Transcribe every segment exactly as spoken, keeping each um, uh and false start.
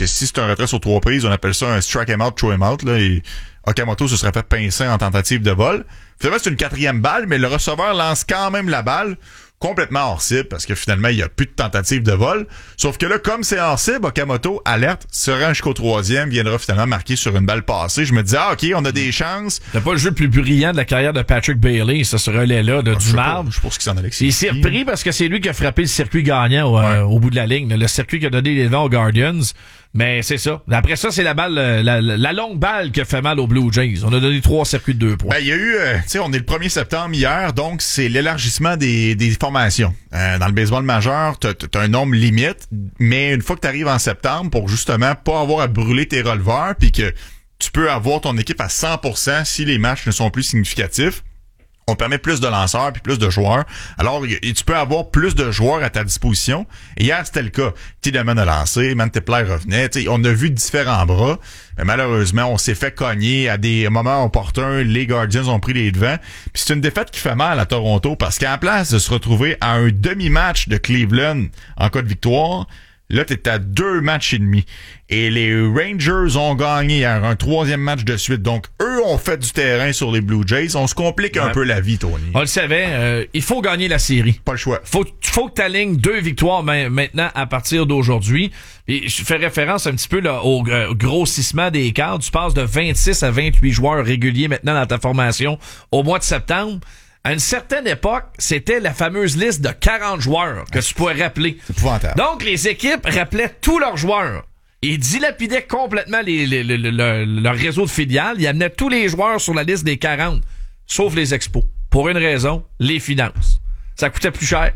que si c'est un retrait sur trois prises, on appelle ça un strike him out, throw him out, là, et Okamoto se serait fait pincer en tentative de vol. Finalement, c'est une quatrième balle, mais le receveur lance quand même la balle complètement hors cible parce que finalement, il n'y a plus de tentative de vol. Sauf que là, comme c'est hors cible, Okamoto, alerte, se rend jusqu'au troisième, viendra finalement marquer sur une balle passée. Je me dis, ah, OK, on a des chances. T'as pas le jeu le plus brillant de la carrière de Patrick Bailey, ça se relais-là, de Ah, du marbre. Je pense qu'il s'en allait. Il s'est repris parce que c'est lui qui a frappé le circuit gagnant au, euh, au bout de la ligne, le circuit qui a donné les devants aux Guardians. Mais c'est ça. Après ça, c'est la balle, la, la, la longue balle qui a fait mal aux Blue Jays. On a donné trois circuits de deux points. Ben, il y a eu, euh, tu sais, on est le premier septembre hier, donc c'est l'élargissement des, des formations. Euh, dans le baseball majeur, t'as, t'as un nombre limite, mais une fois que t'arrives en septembre, pour justement pas avoir à brûler tes releveurs, puis que tu peux avoir ton équipe à cent pour cent si les matchs ne sont plus significatifs, on permet plus de lanceurs puis plus de joueurs. Alors, y, tu peux avoir plus de joueurs à ta disposition. Et hier, c'était le cas. Tiedemann a lancé, Mantiply revenait. T'sais, on a vu différents bras. Mais malheureusement, on s'est fait cogner à des moments opportuns. Les Guardians ont pris les devants. Puis c'est une défaite qui fait mal à Toronto parce qu'en place de se retrouver à un demi-match de Cleveland en cas de victoire, là, t'es à deux matchs et demi. Et les Rangers ont gagné hier un troisième match de suite. Donc, eux ont fait du terrain sur les Blue Jays. On se complique ouais. un peu la vie, Tony. On le savait, euh, il faut gagner la série. Pas le choix. Faut, faut que t'alignes deux victoires ma- maintenant à partir d'aujourd'hui. Et je fais référence un petit peu là, au euh, grossissement des cadres. Tu passes de vingt-six à vingt-huit joueurs réguliers maintenant dans ta formation au mois de septembre. À une certaine époque, c'était la fameuse liste de quarante joueurs que tu pourrais rappeler. C'est épouvantable. Donc, les équipes rappelaient tous leurs joueurs. Ils dilapidaient complètement les, les, les, les, leur réseau de filiales. Ils amenaient tous les joueurs sur la liste des quarante, sauf les expos. Pour une raison, les finances. Ça coûtait plus cher.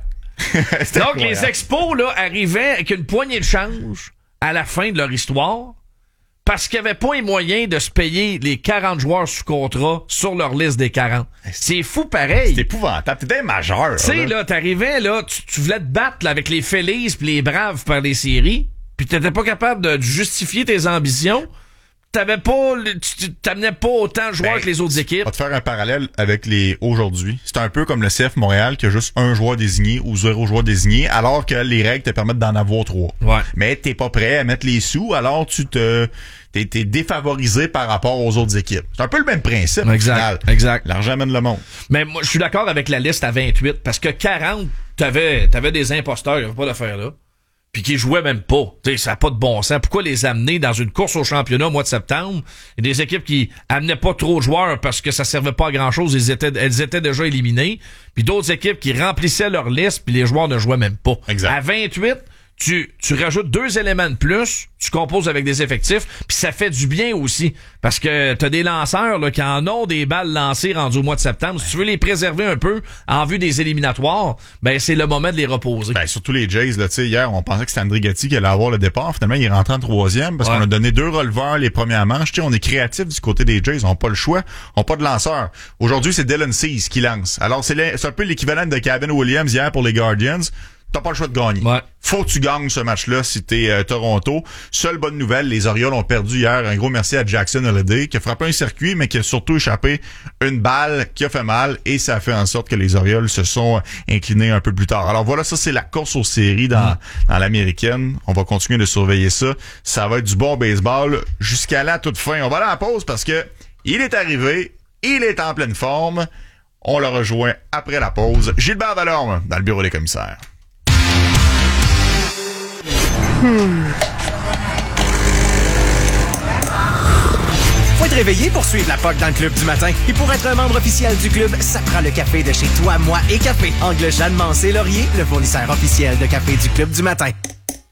Donc, les expos là arrivaient avec une poignée de change à la fin de leur histoire. Parce qu'il n'y avait pas les moyens de se payer les quarante joueurs sous contrat sur leur liste des quarante. C'est fou pareil. C'est épouvantable. T'es majeur. Tu sais, là, t'arrivais, là, tu, tu voulais te battre là, avec les Phillies pis les Braves par les séries, pis t'étais pas capable de justifier tes ambitions. T'avais pas, tu t'amenais pas autant de joueurs ben, que les autres équipes. On va te faire un parallèle avec les aujourd'hui. C'est un peu comme le C F Montréal qui a juste un joueur désigné ou zéro joueur désigné, alors que les règles te permettent d'en avoir trois. Ouais. Mais t'es pas prêt à mettre les sous, alors tu te, t'es, t'es défavorisé par rapport aux autres équipes. C'est un peu le même principe. Exact. Au final. Exact. L'argent mène le monde. Mais moi, je suis d'accord avec la liste à vingt-huit, parce que quarante, t'avais, t'avais des imposteurs, il y avait pas d'affaire là. Puis qui jouaient même pas. T'sais, ça n'a pas de bon sens. Pourquoi les amener dans une course au championnat au mois de septembre? Il y a des équipes qui amenaient pas trop de joueurs parce que ça servait pas à grand-chose. Ils étaient, elles étaient déjà éliminées. Puis d'autres équipes qui remplissaient leur liste puis les joueurs ne jouaient même pas. Exact. À vingt-huit, tu, tu rajoutes deux éléments de plus, tu composes avec des effectifs, puis ça fait du bien aussi. Parce que t'as des lanceurs là, qui en ont des balles lancées rendues au mois de septembre. Si tu veux les préserver un peu en vue des éliminatoires, ben c'est le moment de les reposer. Ben surtout les Jays, là, tu sais, hier, on pensait que c'était André Gatti qui allait avoir le départ. Finalement, il est rentré en troisième parce ouais. qu'on a donné deux releveurs les premières manches. Tu sais, on est créatif du côté des Jays, on n'a pas le choix, on n'a pas de lanceur. Aujourd'hui, c'est Dylan Cease qui lance. Alors, c'est, c'est un peu l'équivalent de Kevin Williams hier pour les Guardians. T'as pas le choix de gagner. Ouais. Faut que tu gagnes ce match-là si t'es euh, Toronto. Seule bonne nouvelle, les Orioles ont perdu hier. Un gros merci à Jackson Holliday qui a frappé un circuit, mais qui a surtout échappé une balle qui a fait mal et ça a fait en sorte que les Orioles se sont inclinés un peu plus tard. Alors voilà, ça c'est la course aux séries dans, mmh. dans l'américaine. On va continuer de surveiller ça. Ça va être du bon baseball jusqu'à la toute fin. On va aller à la pause parce que il est arrivé, il est en pleine forme. On le rejoint après la pause. Gilbert Delorme dans le bureau des commissaires. Hmm. Faut être réveillé pour suivre la P O C dans le club du matin. Et pour être un membre officiel du club, ça prend le café de chez Toi, Moi et Café. Angle Jeanne Mancé Laurier, le fournisseur officiel de café du club du matin.